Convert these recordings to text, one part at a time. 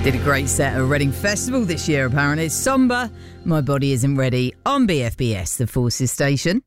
Did a great set at Reading Festival this year, apparently. It's Somber, My Body Isn't Ready, on BFBS, the Forces station.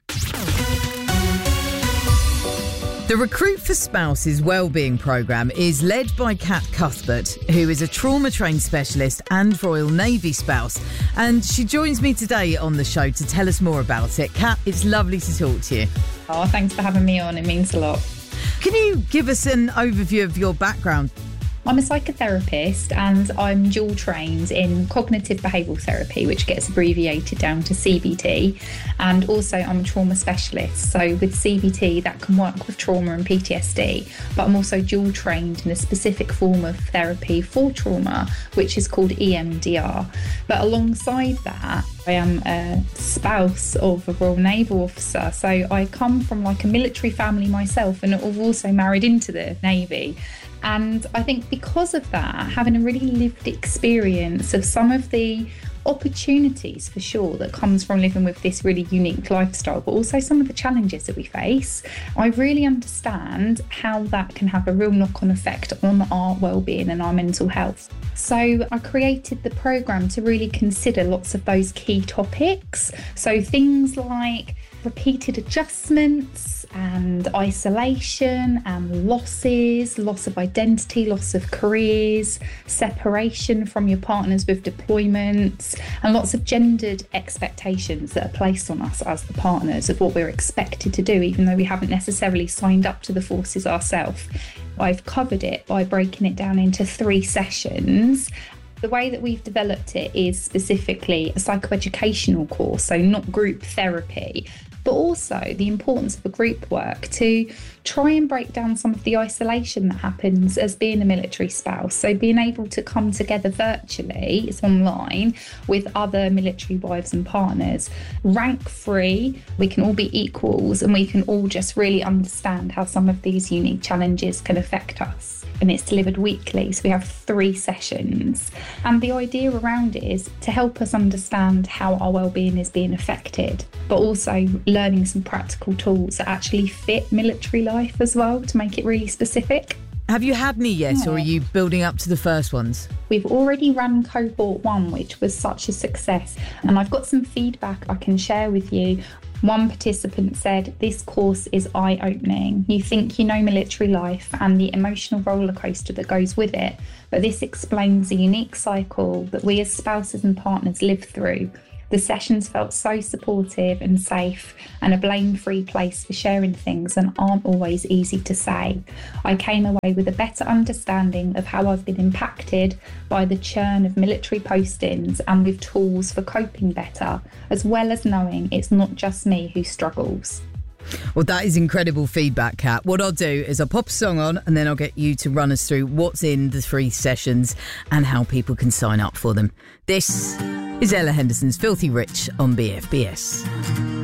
The Recruit for Spouses Wellbeing Programme is led by Kat Cuthbert, who is a trauma-trained specialist and Royal Navy spouse. And she joins me today on the show to tell us more about it. Kat, it's lovely to talk to you. Oh, thanks for having me on. It means a lot. Can you give us an overview of your background? I'm a psychotherapist and I'm dual trained in cognitive behavioural therapy, which gets abbreviated down to CBT. And also I'm a trauma specialist. So with CBT, that can work with trauma and PTSD. But I'm also dual trained in a specific form of therapy for trauma, which is called EMDR. But alongside that, I am a spouse of a Royal Naval officer. So I come from like a military family myself, and I've also married into the Navy. And I think because of that, having a really lived experience of some of the opportunities for sure that comes from living with this really unique lifestyle, but also some of the challenges that we face, I really understand how that can have a real knock-on effect on our well-being and our mental health. So I created the programme to really consider lots of those key topics. So things like repeated adjustments and isolation and losses, loss of identity, loss of careers, separation from your partners with deployments, and lots of gendered expectations that are placed on us as the partners of what we're expected to do, even though we haven't necessarily signed up to the forces ourselves. I've covered it by breaking it down into 3 sessions. The way that we've developed it is specifically a psychoeducational course, so not group therapy, but also the importance of a group work to try and break down some of the isolation that happens as being a military spouse. So being able to come together virtually, it's online, with other military wives and partners, rank free, we can all be equals and we can all just really understand how some of these unique challenges can affect us. And it's delivered weekly, so we have 3 sessions. And the idea around it is to help us understand how our well-being is being affected, but also learning some practical tools that actually fit military life as well to make it really specific. Have you had any yet, or are you building up to the first ones? We've already run cohort 1, which was such a success. And I've got some feedback I can share with you. One participant said, this course is eye-opening. You think you know military life and the emotional roller coaster that goes with it, but this explains the unique cycle that we as spouses and partners live through. The sessions felt so supportive and safe and a blame-free place for sharing things that aren't always easy to say. I came away with a better understanding of how I've been impacted by the churn of military postings and with tools for coping better, as well as knowing it's not just me who struggles. Well, that is incredible feedback, Kat. What I'll do is I'll pop a song on and then I'll get you to run us through what's in the 3 sessions and how people can sign up for them. This is Ella Henderson's Filthy Rich on BFBS.